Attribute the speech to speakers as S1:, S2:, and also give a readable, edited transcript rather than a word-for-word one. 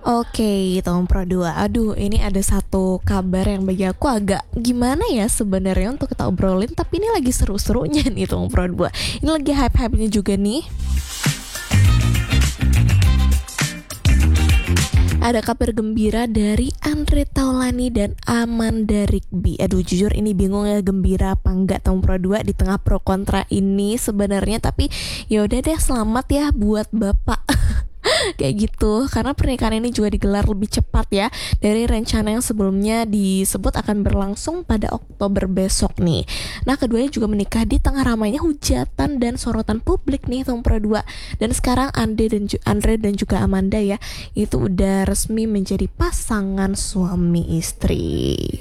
S1: Oke, Tom Pro 2. Aduh, ini ada satu kabar yang bagi aku agak gimana ya sebenarnya untuk kita obrolin, tapi ini lagi seru-serunya nih Tom Pro 2. Ini lagi hype-hype-nya juga nih. Ada kabar gembira dari Andre Taulani dan Amanda Rigby. Aduh, jujur ini bingung ya, gembira apa enggak Tom Pro 2 di tengah pro kontra ini sebenarnya, tapi ya udah deh, selamat ya buat Bapak. Kayak gitu, karena pernikahan ini juga digelar lebih cepat ya dari rencana yang sebelumnya disebut akan berlangsung pada Oktober besok nih. Nah, keduanya juga menikah di tengah ramainya hujatan dan sorotan publik nih Tom Pro 2. Dan sekarang Andre dan juga Amanda ya itu udah resmi menjadi pasangan suami istri.